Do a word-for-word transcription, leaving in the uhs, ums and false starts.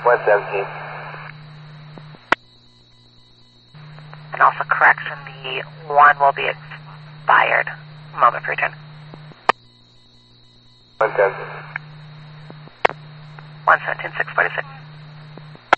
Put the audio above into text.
one seventeen. And also correction, the one will be expired. Moment for return. one seventeen. one seventeen, six forty-six.